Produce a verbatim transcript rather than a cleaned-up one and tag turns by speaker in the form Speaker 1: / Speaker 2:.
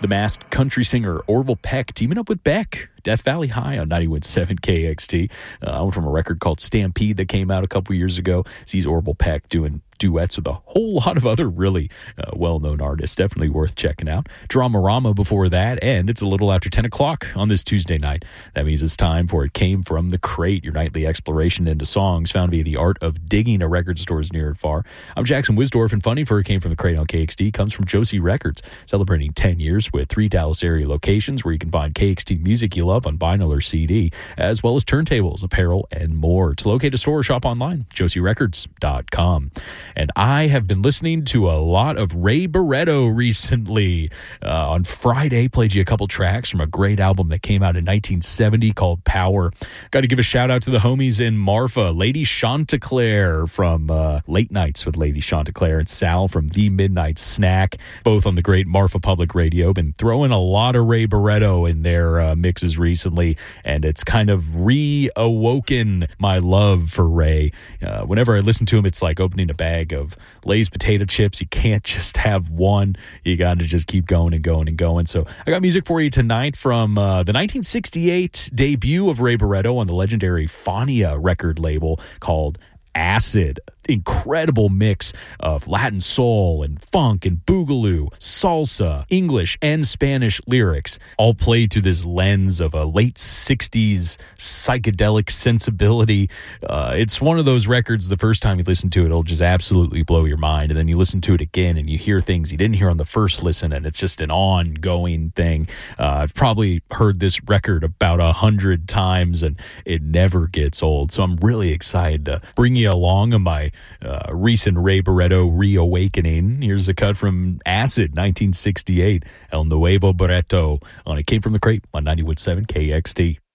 Speaker 1: The Masked country singer Orville Peck teaming up with Beck. Death Valley High on ninety-one point seven K X T. Uh, from a record called Stampede that came out a couple years ago. Sees Orville Peck doing duets with a whole lot of other really uh, well-known artists. Definitely worth checking out. Dramarama before that, and it's a little after ten o'clock on this Tuesday night. That means it's time for It Came From the Crate, your nightly exploration into songs found via the art of digging at record stores near and far. I'm Jackson Wisdorf, and funny for It Came From the Crate on K X T comes from Josie Records, celebrating ten years with three Dallas area locations where you can find K X T music you love on vinyl or C D, as well as turntables, apparel, and more. To locate a store or shop online, josie records dot com. And I have been listening to a lot of Ray Barretto recently. Uh, on Friday, played you a couple tracks from a great album that came out in nineteen seventy called Power. Got to give a shout out to the homies in Marfa, Lady Chanticleer from uh, Late Nights with Lady Chanticleer, and Sal from The Midnight Snack, both on the great Marfa Public Radio. Been throwing a lot of Ray Barretto in their uh, mixes recently, and it's kind of reawoken my love for Ray. Uh, whenever I listen to him, it's like opening a bag of Lay's potato chips. You can't just have one. You got to just keep going and going and going. So I got music for you tonight from uh, the nineteen sixty-eight debut of Ray Barretto on the legendary Fania record label called Acid. Incredible mix of Latin soul and funk and boogaloo, salsa, English and Spanish lyrics, all played through this lens of a late sixties psychedelic sensibility. Uh, it's one of those records, the first time you listen to it, it'll just absolutely blow your mind. And then you listen to it again and you hear things you didn't hear on the first listen, and it's just an ongoing thing. Uh, I've probably heard this record about a hundred times and it never gets old. So I'm really excited to bring you along on my Uh, recent Ray Barretto reawakening. Here's a cut from Acid, nineteen sixty-eight, El Nuevo Barretto, on It Came From the Crate on ninety-one point seven K X T.